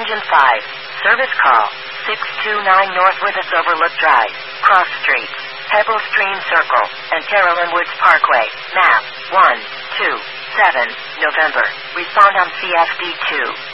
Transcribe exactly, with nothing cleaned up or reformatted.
Engine five. Service call. six two nine North Withers Overlook Drive, Cross Street, Pebble Stream Circle, and Carolyn Woods Parkway. Map one two seven, November. Respond on C F D two.